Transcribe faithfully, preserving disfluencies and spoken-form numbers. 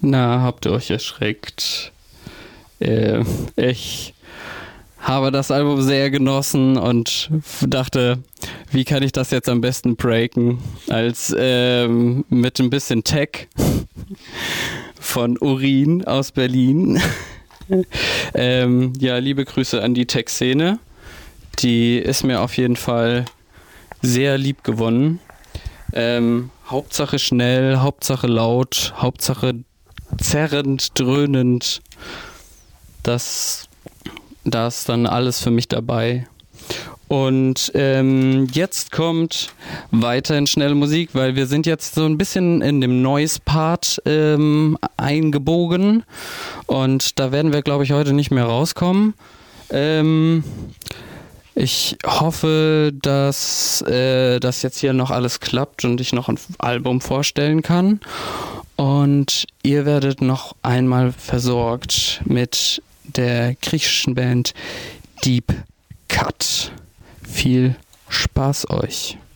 Na, habt ihr euch erschreckt? Äh, ich habe das Album sehr genossen und dachte, wie kann ich das jetzt am besten breaken, als ähm, mit ein bisschen Tech von Urin aus Berlin. ähm, ja, liebe Grüße an die Tech-Szene. Die ist mir auf jeden Fall sehr lieb gewonnen. Ähm, Hauptsache schnell, Hauptsache laut, Hauptsache zerrend, dröhnend. Das, da ist dann alles für mich dabei. Und ähm, jetzt kommt weiterhin schnelle Musik, weil wir sind jetzt so ein bisschen in dem Noise-Part ähm, eingebogen. Und da werden wir, glaube ich, heute nicht mehr rauskommen. Ähm, ich hoffe, dass äh, das jetzt hier noch alles klappt und ich noch ein Album vorstellen kann. Und ihr werdet noch einmal versorgt mit der griechischen Band Deep Cut. Viel Spaß euch.